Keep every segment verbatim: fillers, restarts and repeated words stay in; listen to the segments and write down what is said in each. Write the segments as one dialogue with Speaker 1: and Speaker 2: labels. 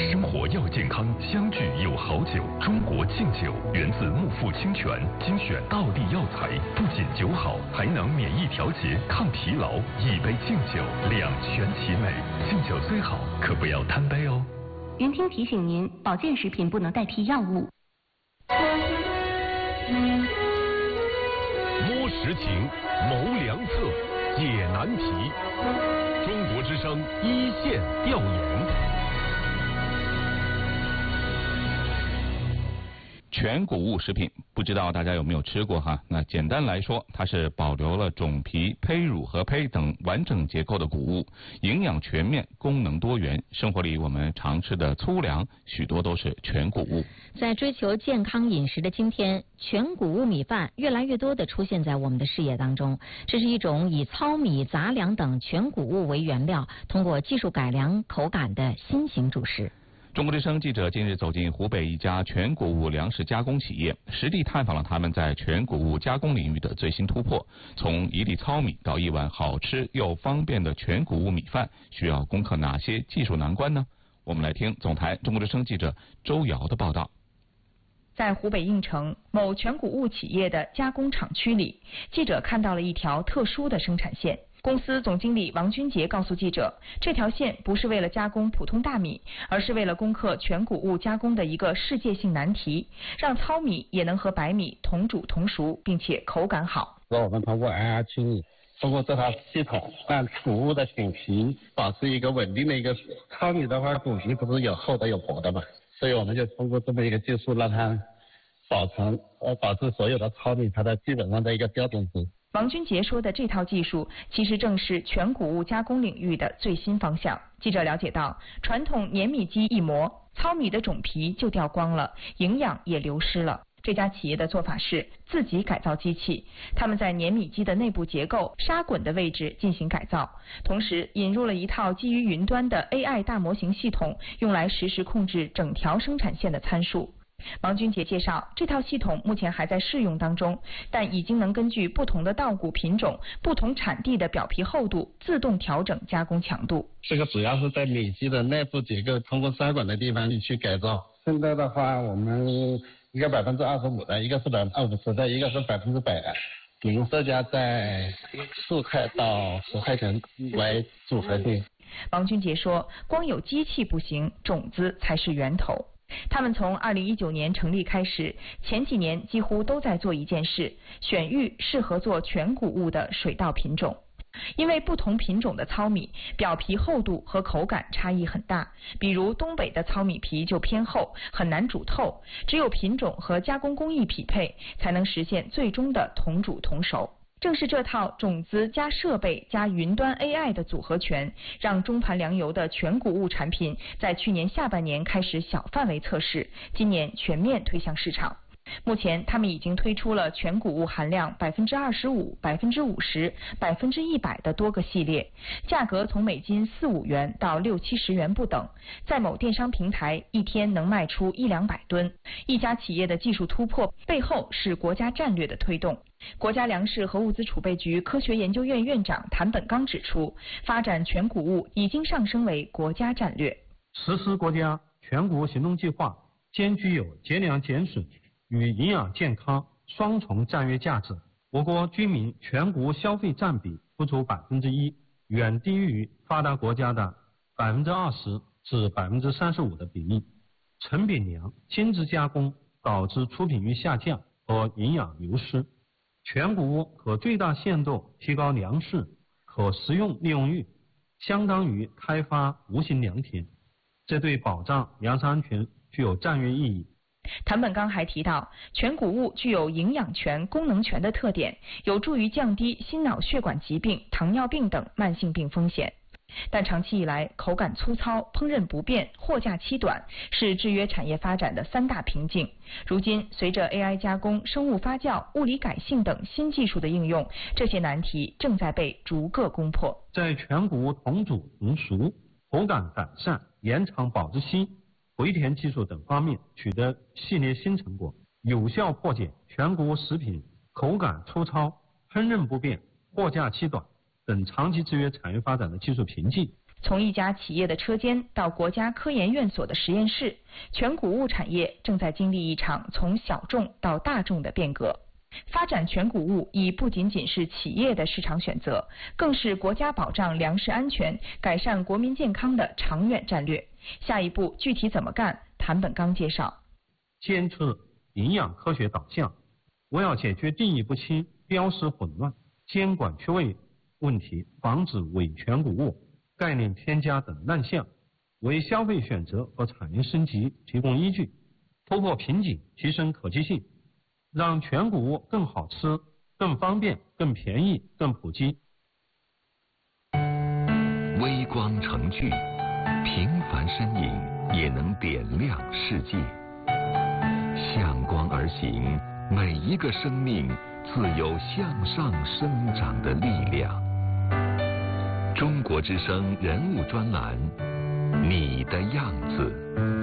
Speaker 1: 生活要健康，相聚有好酒。中国劲酒源自木富清泉，精选道地药材，不仅酒好，还能免疫调节、抗疲劳。一杯劲酒，两全其美。劲酒虽好，可不要贪杯哦。
Speaker 2: 云听提醒您，保健食品不能代替药物。
Speaker 3: 摸实情，谋良策，解难题。中国之声一线调研。
Speaker 4: 全谷物食品，不知道大家有没有吃过哈？那简单来说，它是保留了种皮、胚乳和胚等完整结构的谷物，营养全面，功能多元。生活里我们常吃的粗粮，许多都是全谷物。
Speaker 5: 在追求健康饮食的今天，全谷物米饭越来越多地出现在我们的视野当中。这是一种以糙米、杂粮等全谷物为原料，通过技术改良口感的新型主食。
Speaker 4: 中国之声记者近日走进湖北一家全谷物粮食加工企业，实地探访了他们在全谷物加工领域的最新突破。从一粒糙米到一碗好吃又方便的全谷物米饭，需要攻克哪些技术难关呢？我们来听总台中国之声记者周瑶的报道。
Speaker 6: 在湖北应城某全谷物企业的加工厂区里，记者看到了一条特殊的生产线。公司总经理王军杰告诉记者，这条线不是为了加工普通大米，而是为了攻克全谷物加工的一个世界性难题，让糙米也能和白米同煮同熟，并且口感好。
Speaker 7: 我们通过 I R 清理，通过这套系统，让谷物的饼皮保持一个稳定的一个。糙米的话，谷皮不是有厚的有薄的嘛，所以我们就通过这么一个技术，让它保存呃保持所有的糙米它的基本上的一个标准值。
Speaker 6: 王军杰说的这套技术，其实正是全谷物加工领域的最新方向。记者了解到，传统碾米机一磨，糙米的种皮就掉光了，营养也流失了。这家企业的做法是自己改造机器，他们在碾米机的内部结构、砂滚的位置进行改造，同时引入了一套基于云端的 A I 大模型系统，用来实时控制整条生产线的参数。王军杰介绍，这套系统目前还在试用当中，但已经能根据不同的稻谷品种、不同产地的表皮厚度，自动调整加工强度。
Speaker 7: 这个主要是在米机的内部结构，通过砂管的地方去改造。现在的话，我们一个百分之二十五的，一个是百分之五十的，一个是百分之百的。零售价在四块到十块钱为组合定。
Speaker 6: 王军杰说，光有机器不行，种子才是源头。他们从二零一九年成立开始，前几年几乎都在做一件事，选育适合做全谷物的水稻品种。因为不同品种的糙米表皮厚度和口感差异很大，比如东北的糙米皮就偏厚，很难煮透，只有品种和加工工艺匹配，才能实现最终的同煮同熟。正是这套种子加设备加云端 A I 的组合拳，让中盘粮油的全谷物产品在去年下半年开始小范围测试，今年全面推向市场。目前，他们已经推出了全谷物含量百分之二十五、百分之五十、百分之一百的多个系列，价格从每斤四五元到六七十元不等。在某电商平台，一天能卖出一两百吨。一家企业的技术突破背后是国家战略的推动。国家粮食和物资储备局科学研究院院长谭本刚指出，发展全谷物已经上升为国家战略。
Speaker 8: 实施国家全谷物行动计划，兼具有节粮减损与营养健康双重战略价值。我国居民全谷物消费占比不足百分之一，远低于发达国家的百分之二十至百分之三十五的比例。成品粮精致加工导致出品率下降和营养流失。全谷物可最大限度提高粮食可食用利用率，相当于开发无形良田，这对保障粮食安全具有战略意义。
Speaker 6: 谭本刚还提到，全谷物具有营养全、功能全的特点，有助于降低心脑血管疾病、糖尿病等慢性病风险。但长期以来，口感粗糙、烹饪不便、货架期短是制约产业发展的三大瓶颈。如今，随着 A I 加工、生物发酵、物理改性等新技术的应用，这些难题正在被逐个攻破。
Speaker 8: 在全谷物同煮同熟、口感改善、延长保质期、回填技术等方面取得系列新成果，有效破解全谷物食品口感粗糙、烹饪不便、货架期短等长期制约产业发展的技术瓶颈。
Speaker 6: 从一家企业的车间到国家科研院所的实验室，全谷物产业正在经历一场从小众到大众的变革。发展全谷物已不仅仅是企业的市场选择，更是国家保障粮食安全、改善国民健康的长远战略。下一步具体怎么干？谭本刚介绍。
Speaker 8: 坚持营养科学导向，为了解决定义不清、标识混乱、监管缺位问题，防止伪全谷物、概念添加等乱象，为消费选择和产业升级提供依据，突破瓶颈，提升可及性，让全谷物更好吃、更方便、更便宜、更普及。
Speaker 1: 微光成炬，平凡身影也能点亮世界。向光而行，每一个生命自有向上生长的力量。中国之声人物专栏，你的样子。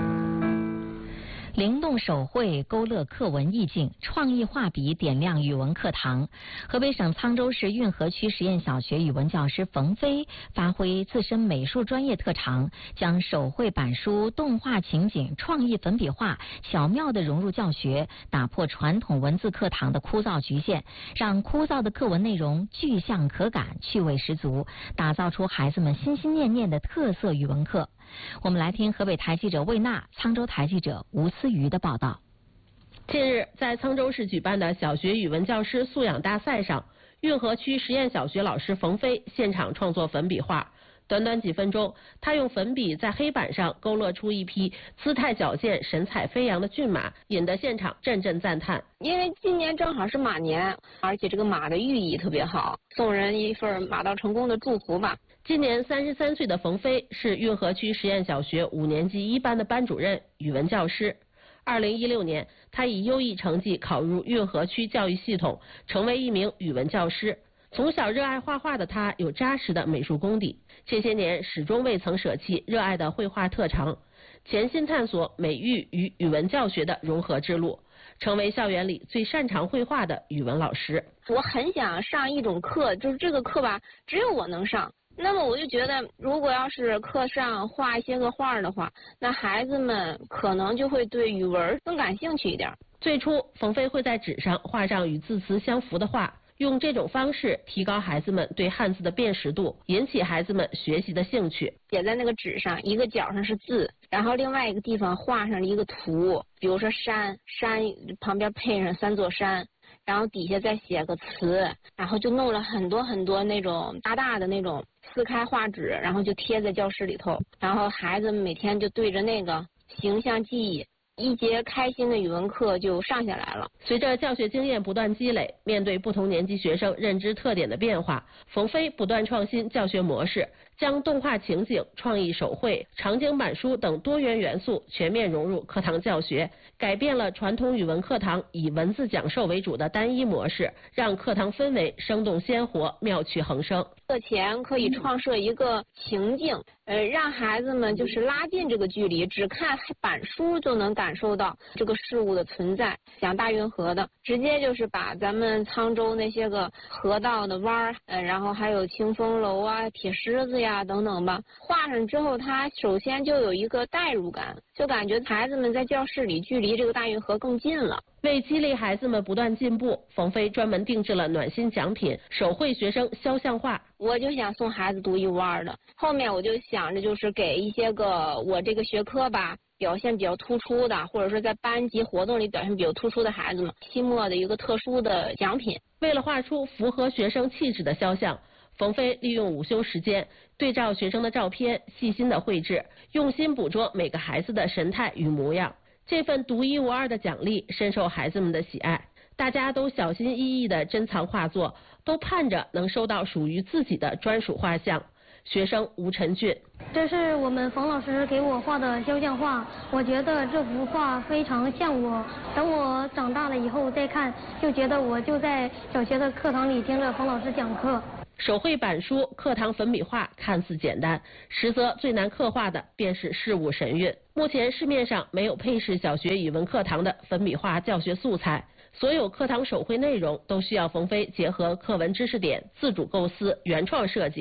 Speaker 5: 灵动手绘勾勒课文意境，创意画笔点亮语文课堂。河北省沧州市运河区实验小学语文教师冯飞发挥自身美术专业特长，将手绘板书、动画情景、创意粉笔画巧妙地融入教学，打破传统文字课堂的枯燥局限，让枯燥的课文内容具象可感、趣味十足，打造出孩子们心心念念的特色语文课。我们来听河北台记者魏娜、沧州台记者吴思瑜的报道。
Speaker 9: 近日，在沧州市举办的小学语文教师素养大赛上，运河区实验小学老师冯飞现场创作粉笔画。短短几分钟，他用粉笔在黑板上勾勒出一匹姿态矫健、神采飞扬的骏马，引得现场阵阵赞叹。
Speaker 10: 因为今年正好是马年，而且这个马的寓意特别好，送人一份马到成功的祝福吧。
Speaker 9: 今年三十三岁的冯飞是运河区实验小学五年级一班的班主任、语文教师。二零一六年，他以优异成绩考入运河区教育系统，成为一名语文教师。从小热爱画画的他有扎实的美术功底，这些年始终未曾舍弃热爱的绘画特长，潜心探索美育与语文教学的融合之路，成为校园里最擅长绘画的语文老师。
Speaker 10: 我很想上一种课，就是这个课吧，只有我能上。那么我就觉得，如果要是课上画一些个画的话，那孩子们可能就会对语文更感兴趣一点。
Speaker 9: 最初，冯飞会在纸上画上与字词相符的画，用这种方式提高孩子们对汉字的辨识度，引起孩子们学习的兴趣。
Speaker 10: 写在那个纸上，一个角上是字，然后另外一个地方画上了一个图，比如说山，山旁边配上三座山。然后底下再写个词，然后就弄了很多很多那种大大的那种撕开画纸，然后就贴在教室里头，然后孩子们每天就对着那个形象记忆，一节开心的语文课就上下来了。
Speaker 9: 随着教学经验不断积累，面对不同年级学生认知特点的变化，冯飞不断创新教学模式，将动画情景、创意手绘、场景板书等多元元素全面融入课堂教学，改变了传统语文课堂以文字讲授为主的单一模式，让课堂氛围生动鲜活、妙趣横生。
Speaker 10: 课前可以创设一个情境，呃，让孩子们就是拉近这个距离，只看板书就能感受到这个事物的存在。讲大运河的，直接就是把咱们沧州那些个河道的弯儿，呃，然后还有清风楼啊、铁狮子呀等等吧，画上之后，它首先就有一个代入感，就感觉孩子们在教室里距离这个大运河更近了。
Speaker 9: 为激励孩子们不断进步，冯飞专门定制了暖心奖品——手绘学生肖像画。
Speaker 10: 我就想送孩子独一无二的，后面我就想着就是给一些个我这个学科吧表现比较突出的，或者说在班级活动里表现比较突出的孩子们，期末的一个特殊的奖品。
Speaker 9: 为了画出符合学生气质的肖像，冯飞利用午休时间，对照学生的照片，细心的绘制，用心捕捉每个孩子的神态与模样。这份独一无二的奖励深受孩子们的喜爱，大家都小心翼翼地珍藏画作，都盼着能收到属于自己的专属画像。学生吴晨俊：
Speaker 11: 这是我们冯老师给我画的肖像画，我觉得这幅画非常像我。等我长大了以后再看，就觉得我就在小学的课堂里听着冯老师讲课。
Speaker 9: 手绘板书、课堂粉笔画看似简单，实则最难刻画的便是事物神韵。目前市面上没有配饰小学语文课堂的粉笔画教学素材，所有课堂手绘内容都需要冯飞结合课文知识点，自主构思、原创设计。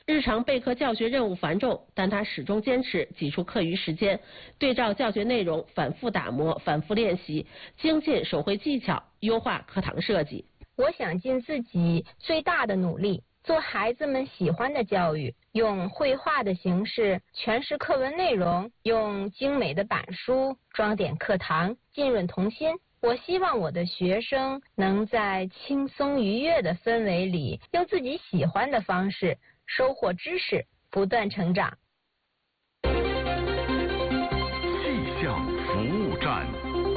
Speaker 9: 日常备课教学任务繁重，但他始终坚持挤出课余时间，对照教学内容反复打磨、反复练习，精进手绘技巧，优化课堂设计。
Speaker 10: 我想尽自己最大的努力，做孩子们喜欢的教育，用绘画的形式诠释课文内容，用精美的板书装点课堂，浸润童心。我希望我的学生能在轻松愉悦的氛围里，用自己喜欢的方式收获知识，不断成长。
Speaker 1: 气象服务站，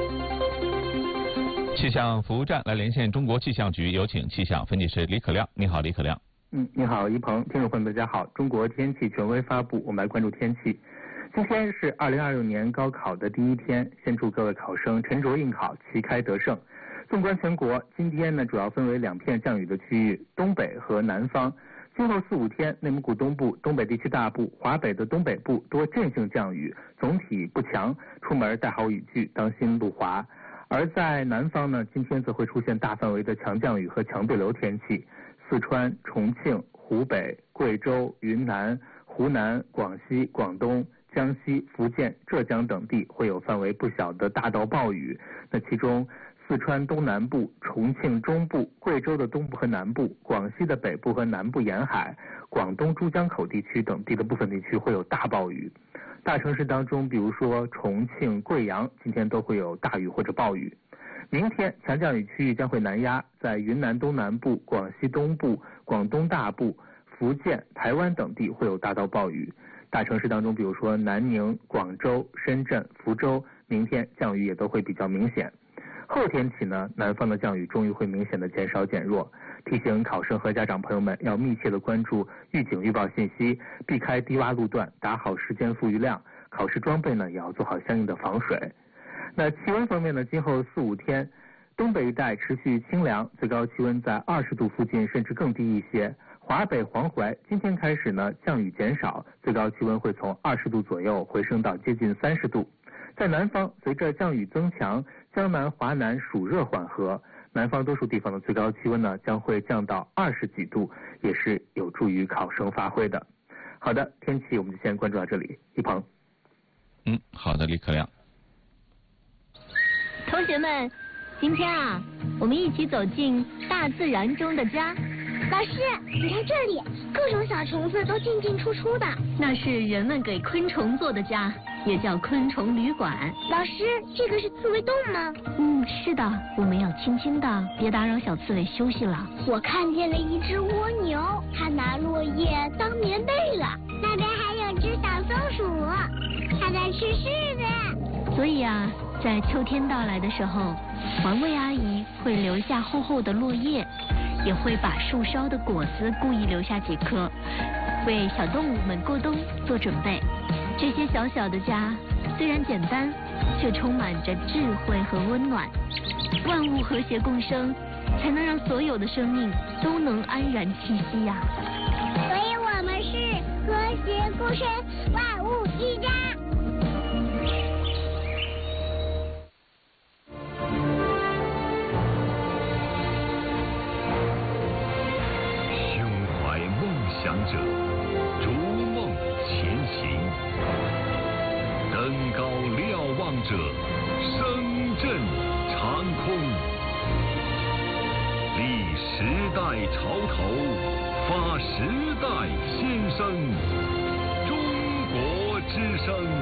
Speaker 4: 气象服务站来连线中国气象局，有请气象分析师李可亮。你好，李可亮。
Speaker 12: 嗯，你好，一鹏，听众朋友们，大家好。中国天气权威发布，我们来关注天气。今天是二零二六年高考的第一天，先祝各位考生沉着应考，旗开得胜。纵观全国，今天呢主要分为两片降雨的区域，东北和南方。今后四五天，内蒙古东部、东北地区大部、华北的东北部多阵性降雨，总体不强，出门带好雨具，当心路滑。而在南方呢，今天则会出现大范围的强降雨和强对流天气，四川、重庆、湖北、贵州、云南、湖南、广西、广东、江西、福建、浙江等地会有范围不小的大到暴雨。那其中四川东南部、重庆中部、贵州的东部和南部、广西的北部和南部沿海、广东珠江口地区等地的部分地区会有大暴雨。大城市当中，比如说重庆、贵阳，今天都会有大雨或者暴雨。明天强降雨区域将会南压，在云南东南部、广西东部、广东大部、福建、台湾等地会有大到暴雨。大城市当中，比如说南宁、广州、深圳、福州，明天降雨也都会比较明显。后天起呢，南方的降雨终于会明显的减少减弱，提醒考生和家长朋友们要密切的关注预警预报信息，避开低洼路段，打好时间富余量。考试装备呢也要做好相应的防水。那气温方面呢，今后四五天，东北一带持续清凉，最高气温在二十度附近，甚至更低一些。华北、黄淮今天开始呢，降雨减少，最高气温会从二十度左右回升到接近三十度。在南方，随着降雨增强，江南、华南暑热缓和，南方多数地方的最高气温呢将会降到二十几度，也是有助于考生发挥的。好的，天气我们就先关注到这里。一鹏。
Speaker 4: 嗯，好的，李可亮。
Speaker 2: 同学们，今天啊，我们一起走进大自然中的家。
Speaker 13: 老师，你看这里，各种小虫子都进进出出的。
Speaker 2: 那是人们给昆虫做的家，也叫昆虫旅馆。
Speaker 13: 老师，这个是刺猬洞吗？
Speaker 2: 嗯，是的，我们要轻轻的，别打扰小刺猬休息了。
Speaker 13: 我看见了一只蜗牛，它拿落叶当棉被了。那边还有只小松鼠，它在吃柿子。
Speaker 2: 所以啊，在秋天到来的时候，环卫阿姨会留下厚厚的落叶，也会把树梢的果子故意留下几颗，为小动物们过冬做准备。这些小小的家虽然简单，却充满着智慧和温暖。万物和谐共生，才能让所有的生命都能安然栖息呀、
Speaker 13: 啊。所以我们是和谐共生，万物一家。
Speaker 1: 想者逐梦前行，登高瞭望者声震长空。立时代潮头，发时代先声。中国之声。